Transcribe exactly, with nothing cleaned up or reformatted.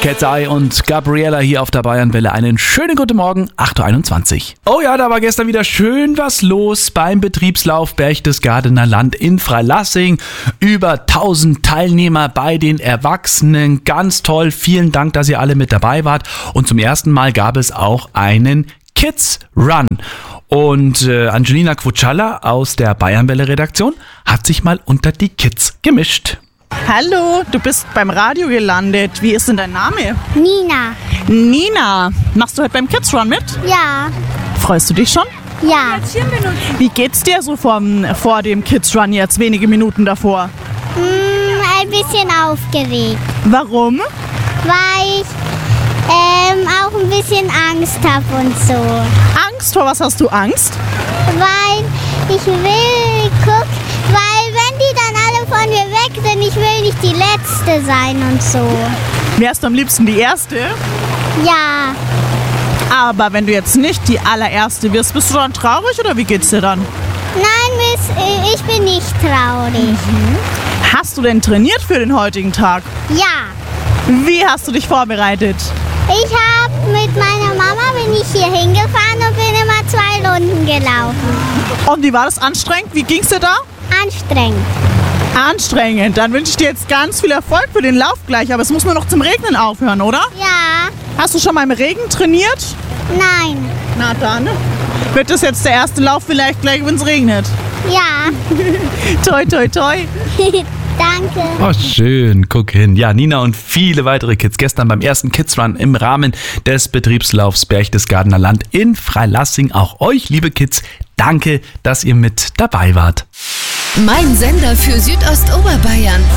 Cat's Eye und Gabriella hier auf der Bayernwelle. Einen schönen guten Morgen, acht Uhr einundzwanzig. Oh ja, da war gestern wieder schön was los beim Betriebslauf Berchtesgadener Land in Freilassing. Über tausend Teilnehmer bei den Erwachsenen. Ganz toll. Vielen Dank, dass ihr alle mit dabei wart. Und zum ersten Mal gab es auch einen Kids Run. Und äh, Angelina Quutschalla aus der Bayernwelle-Redaktion hat sich mal unter die Kids gemischt. Hallo, du bist beim Radio gelandet. Wie ist denn dein Name? Nina. Nina, machst du heute beim Kids Run mit? Ja. Freust du dich schon? Ja. Wie geht's dir so vom, vor dem Kids Run jetzt, wenige Minuten davor? Mm, ein bisschen aufgeregt, Warum? weil ich ähm, auch ein bisschen Angst habe und so. Angst? Vor was hast du Angst? Weil ich will, guck, weil wenn die dann alle von mir weg sind, ich will nicht die Letzte sein und so. Wärst du am liebsten die Erste? Ja, Aber wenn du jetzt nicht die allererste wirst, bist du dann traurig oder wie geht's dir dann? nein, Miss, äh, ich bin nicht traurig. Hast du denn trainiert für den heutigen Tag? Ja, Wie hast du dich vorbereitet? ich habe mit meiner Mama bin ich hier hingefahren und bin immer zwei Runden gelaufen. Und wie war das anstrengend? Wie ging's dir da? Anstrengend. Anstrengend. Dann wünsche ich dir jetzt ganz viel Erfolg für den Lauf gleich. Aber es muss nur noch zum Regnen aufhören, oder? Ja, Hast du schon mal im Regen trainiert? nein, Na dann. Wird das jetzt der erste Lauf vielleicht gleich, wenn es regnet? ja. Toi, toi, toi. Danke. Oh, schön, guck hin. Ja, Nina und viele weitere Kids gestern beim ersten Kids Run im Rahmen des Betriebslaufs Berchtesgadener Land in Freilassing. Auch euch, liebe Kids, danke, dass ihr mit dabei wart. Mein Sender für Südostoberbayern.